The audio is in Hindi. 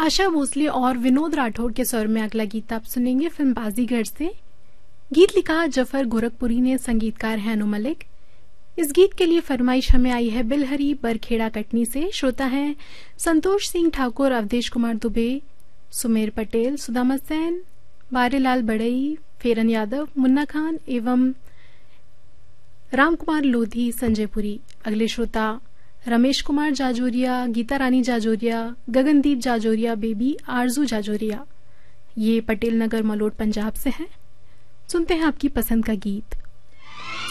आशा भोसले और विनोद राठौड़ के स्वर में अगला गीत आप सुनेंगे फिल्म बाजीगर से। गीत लिखा जफर गोरखपुरी ने, संगीतकार है अनु मलिक। इस गीत के लिए फरमाइश हमें आई है बिलहरी बरखेड़ा कटनी से। श्रोता हैं संतोष सिंह ठाकुर, अवधेश कुमार दुबे, सुमेर पटेल, सुदामा सेन, बारेलाल बड़ई, फेरन यादव, मुन्ना खान एवं राम कुमार लोधी, संजय पुरी। अगले श्रोता रमेश कुमार जाजोरिया, गीता रानी जाजोरिया, गगनदीप जाजोरिया, बेबी आरजू जाजोरिया। ये पटेल नगर मलोट पंजाब से हैं। सुनते हैं आपकी पसंद का गीत।